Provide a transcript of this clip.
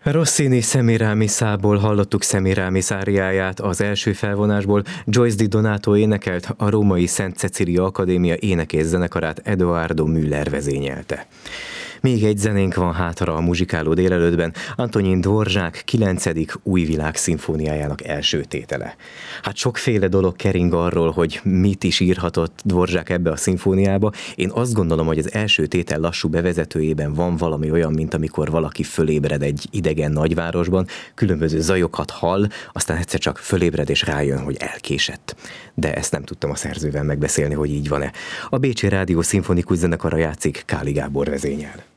Rossini Semiramisából hallottuk Semiramis áriáját, az első felvonásból Joyce Di Donato énekelt, a római Szent Cecilia Akadémia ének és zenekarát Edoardo Müller vezényelte. Még egy zenénk van hátra a muzsikáló délelőttben, Antonín Dvorzsák 9. új világ szimfóniájának első tétele. Hát sokféle dolog kering arról, hogy mit is írhatott Dvorzsák ebbe a szimfóniába. Én azt gondolom, hogy az első tétel lassú bevezetőjében van valami olyan, mint amikor valaki fölébred egy idegen nagyvárosban, különböző zajokat hall, aztán egyszer csak fölébred és rájön, hogy elkésett. De ezt nem tudtam a szerzővel megbeszélni, hogy így van-e. A Bécsi Rádió Szimfonikus Zenekara játszik, Káli Gábor vezényel.